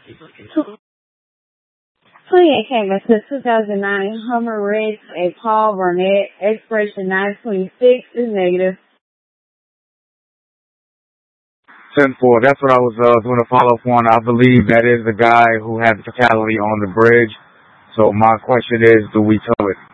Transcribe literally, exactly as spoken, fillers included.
twenty-eight Canvas to two thousand nine Hummer Red, a Paul Burnett, expiration nine twenty-six is negative. ten four, that's what I was uh, doing a follow-up on. I believe that is the guy who had the fatality on the bridge. So my question is, do we tow it?